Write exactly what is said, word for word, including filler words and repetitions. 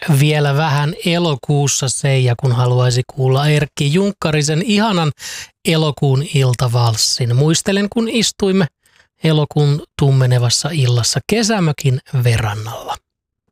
vielä vähän elokuussa Seija, kun haluaisi kuulla Erkki Junkkarisen ihanan elokuun iltavalssin. Muistelen, kun istuimme elokuun tummenevassa illassa kesämökin verannalla.